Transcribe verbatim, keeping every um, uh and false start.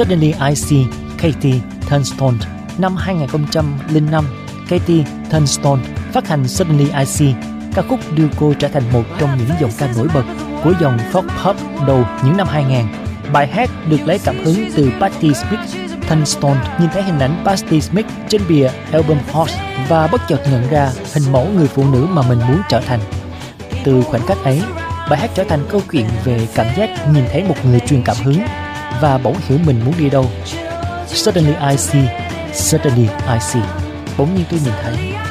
Suddenly I See Katie Tunstall. Năm hai không không năm, Katie Tunstall phát hành Suddenly I See, ca khúc đưa cô trở thành một trong những giọng ca nổi bật của dòng folk pop đầu những năm hai nghìn. Bài hát được lấy cảm hứng từ Patti Smith. Tunstall nhìn thấy hình ảnh Patti Smith trên bìa album Horse và bất chợt nhận ra hình mẫu người phụ nữ mà mình muốn trở thành. Từ khoảnh khắc ấy, bài hát trở thành câu chuyện về cảm giác nhìn thấy một người truyền cảm hứng và bỗng hiểu mình muốn đi đâu. Suddenly I see, suddenly I see. Bỗng nhiên tôi nhìn thấy.